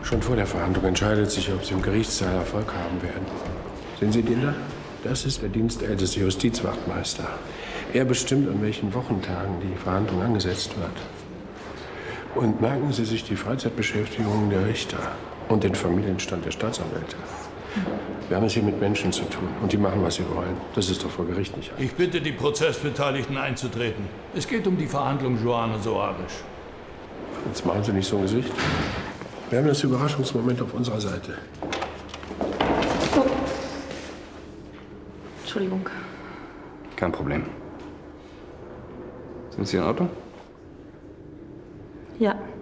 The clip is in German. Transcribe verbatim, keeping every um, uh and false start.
Schon vor der Verhandlung entscheidet sich, ob Sie im Gerichtssaal Erfolg haben werden. Sehen Sie den da? Das ist der dienstälteste Justizwachtmeister. Er bestimmt, an welchen Wochentagen die Verhandlung angesetzt wird. Und merken Sie sich die Freizeitbeschäftigungen der Richter und den Familienstand der Staatsanwälte. Wir haben es hier mit Menschen zu tun und die machen, was sie wollen. Das ist doch vor Gericht nicht einfach. Ich bitte die Prozessbeteiligten einzutreten. Es geht um die Verhandlung Johanna Soares. Jetzt machen Sie nicht so ein Gesicht. Wir haben das Überraschungsmoment auf unserer Seite. Oh. Entschuldigung. Kein Problem. Sind Sie in Ordnung? Ja.